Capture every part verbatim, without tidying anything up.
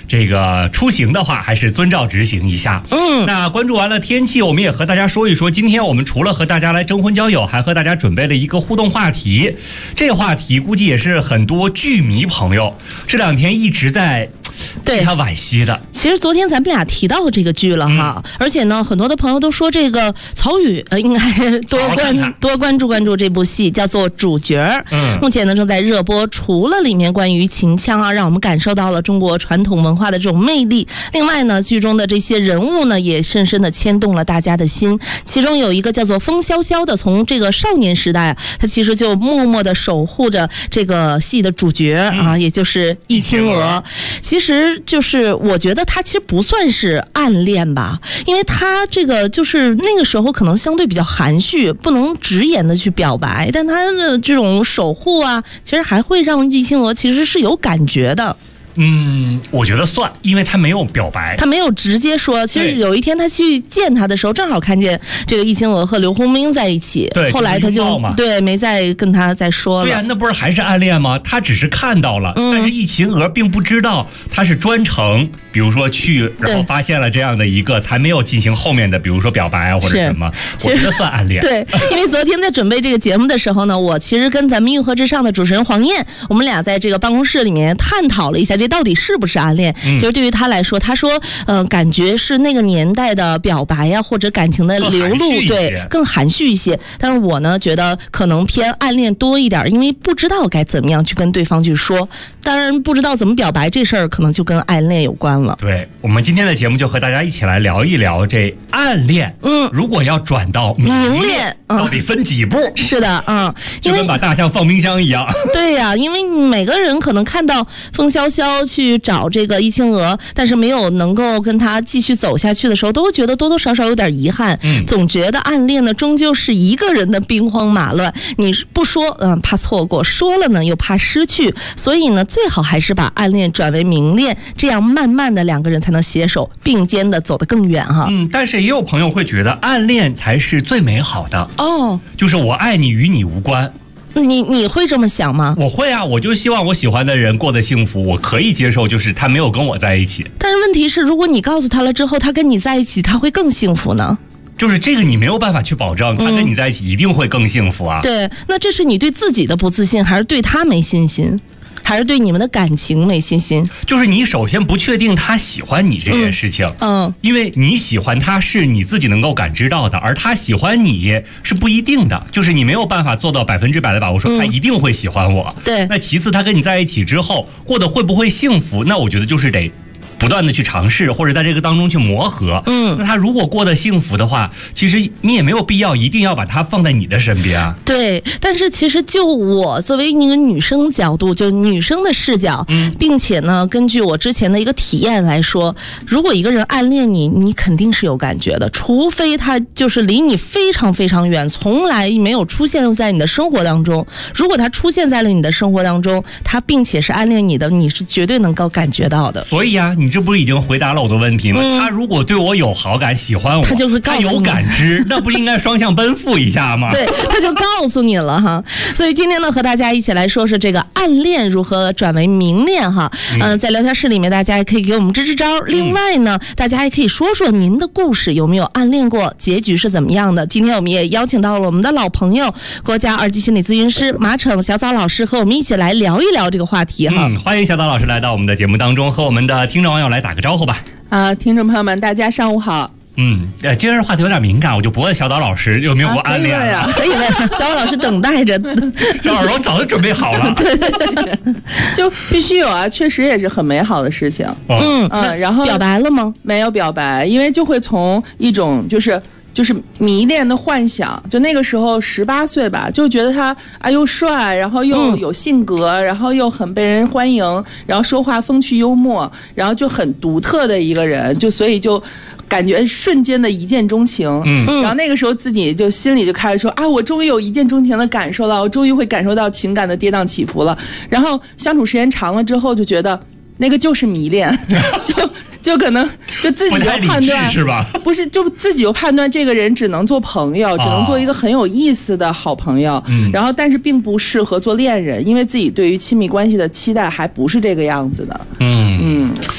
这个出行的话还是遵照执行一下。 嗯， 那关注完了天气，我们也和大家说一说，今天我们除了和大家来征婚交友，还和大家准备了一个互动话题。这个话题估计也是很多剧迷朋友这两天一直在对他惋惜的。 其实昨天咱们俩提到这个剧了哈、嗯，而且呢，很多的朋友都说这个曹禺呃应该多关好好看看多关注关注这部戏，叫做《主角》。 嗯， 目前呢正在热播。除了里面关于秦腔啊，让我们感受到了中国传统文化的这种魅力。另外呢，剧中的这些人物呢，也深深的牵动了大家的心。其中有一个叫做风萧萧的，从这个少年时代啊，他其实就默默的守护着这个戏的主角啊，嗯、也就是易清娥。其实就是我觉得他其实不算是暗恋吧，因为他这个就是那个时候可能相对比较含蓄，不能直言的去表白，但他的这种守护啊，其实还会让易清娥其实是有感觉的。 嗯，我觉得算，因为他没有表白， 他没有直接说。其实有一天他去见他的时候，正好看见这个易清娥和刘鸿明在一起， 对， 后来他就对没再跟他再说了。 对啊，那不是还是暗恋吗？他只是看到了，嗯、但是易清娥并不知道他是专程，比如说去，然后发现了这样的一个，才没有进行后面的，比如说表白啊或者什么。我觉得算暗恋。 对，因为昨天在准备这个节目的时候呢，我其实跟咱们运河之上的主持人黄燕，我们俩在这个办公室里面探讨了一下，这到底是不是暗恋？嗯、其实对于他来说，他说，呃，感觉是那个年代的表白呀、啊，或者感情的流露，对，更含蓄一些。但是我呢，觉得可能偏暗恋多一点，因为不知道该怎么样去跟对方去说。当然，不知道怎么表白这事儿，可能就跟暗恋有关了。 对，我们今天的节目就和大家一起来聊一聊这暗恋。嗯，如果要转到明恋，嗯、到底分几步？ 是的，嗯， 就跟把大象放冰箱一样。 对呀、啊，因为每个人可能看到风萧萧去找这个易清娥，但是没有能够跟他继续走下去的时候，都会觉得多多少少有点遗憾。嗯，总觉得暗恋呢，终究是一个人的兵荒马乱。你不说，嗯，怕错过；说了呢，又怕失去。所以呢，最好还是把暗恋转为明恋，这样慢慢的两个人才能携手并肩的走得更远哈。 嗯，但是也有朋友会觉得暗恋才是最美好的哦，就是我爱你与你无关。 你你会这么想吗？ 我会啊，我就希望我喜欢的人过得幸福，我可以接受，就是他没有跟我在一起。 但是问题是，如果你告诉他了之后，他跟你在一起，他会更幸福呢？ 就是这个你没有办法去保证，他跟你在一起一定会更幸福啊。 嗯、对，那这是你对自己的不自信，还是对他没信心？还是对你们的感情没信心？ 就是你首先不确定他喜欢你这件事情，嗯，嗯因为你喜欢他是你自己能够感知到的，而他喜欢你是不一定的，就是你没有办法做到百分之百的把握说他一定会喜欢我。 嗯、对。 那其次，他跟你在一起之后过得会不会幸福？那我觉得就是得不断的去尝试，或者在这个当中去磨合。嗯，那他如果过得幸福的话，其实你也没有必要一定要把他放在你的身边啊。 对，但是其实就我作为一个女生角度，就女生的视角，嗯，并且呢，根据我之前的一个体验来说，如果一个人暗恋你，你肯定是有感觉的，除非他就是离你非常非常远，从来没有出现在你的生活当中。如果他出现在了你的生活当中，他并且是暗恋你的，你是绝对能够感觉到的。 所以啊，你这不是已经回答了我的问题吗？嗯、他如果对我有好感，喜欢我， 他就会告诉你， 他有感知，那不应该双向奔赴一下吗？ 对，他就告诉你了哈。所以今天呢，和大家一起来说说这个暗恋如何转为明恋哈。嗯、呃，在聊天室里面，大家也可以给我们支支招。另外呢，嗯、大家也可以说说您的故事，有没有暗恋过，结局是怎么样的？今天我们也邀请到了我们的老朋友，国家二级心理咨询师马骋小枣老师，和我们一起来聊一聊这个话题哈。 嗯，欢迎小枣老师来到我们的节目当中，和我们的听众网友来打个招呼吧。 啊，听众朋友们，大家上午好。 嗯，呃，今日话题有点敏感，我就不问小岛老师有没有过暗恋了。可以问呀，小岛老师等待着。 小岛老师，我早就准备好了。 对对对，就必须有啊，确实也是很美好的事情。 嗯嗯，然后表白了吗？ 没有表白，因为就会从一种就是就是迷恋的幻想，就那个时候十八岁吧，就觉得他啊又帅，然后又有性格，嗯、然后又很被人欢迎，然后说话风趣幽默，然后就很独特的一个人，就所以就感觉瞬间的一见钟情。嗯，然后那个时候自己就心里就开始说啊，我终于有一见钟情的感受了，我终于会感受到情感的跌宕起伏了。然后相处时间长了之后，就觉得那个就是迷恋，就。就可能就自己就判断是吧？ 不是，就自己就判断这个人只能做朋友，只能做一个很有意思的好朋友。嗯，然后但是并不适合做恋人，因为自己对于亲密关系的期待还不是这个样子的。嗯嗯。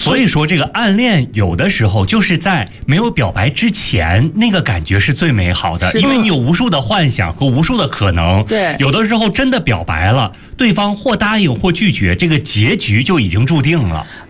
所以说这个暗恋有的时候就是在没有表白之前，那个感觉是最美好的，因为你有无数的幻想和无数的可能。 对， 有的时候真的表白了，对方或答应或拒绝，这个结局就已经注定了。